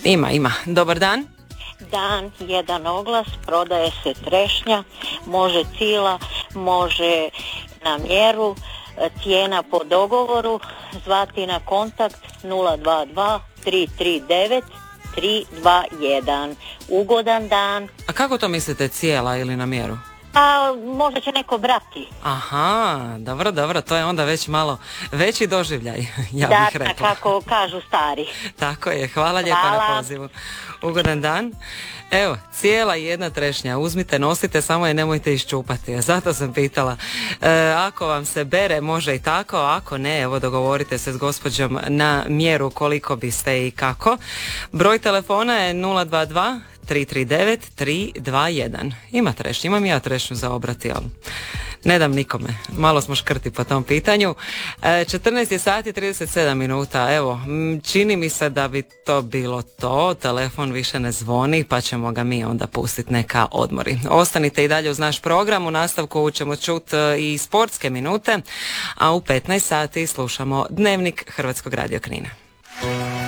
Ima. Dobar dan. Dan, jedan oglas, prodaje se trešnja, može cila, može na mjeru, cijena po dogovoru, zvati na kontakt 022 339 321. Ugodan dan. A kako to mislite, cijela ili na mjeru? A možda će neko brati. Aha, dobro, to je onda već malo veći doživljaj, ja bih rekla. Da, kako kažu stari. Tako je, hvala lijepa na pozivu. Ugodan dan. Evo, cijela jedna trešnja, uzmite, nosite, samo je nemojte iščupati. Zato sam pitala. Ako vam se bere, može i tako, ako ne, evo dogovorite se s gospođom na mjeru koliko biste i kako. Broj telefona je 022 339 321. Ima trešnju, imam ja trešnju za obrati, ali ne dam nikome. Malo smo škrti po tom pitanju. 14 je sati 37 minuta. Evo, čini mi se da bi to bilo to. Telefon više ne zvoni, pa ćemo ga mi onda pustiti neka odmori. Ostanite i dalje uz naš program. U nastavku ćemo čuti i sportske minute, a u 15 sati slušamo Dnevnik Hrvatskog radio Knina.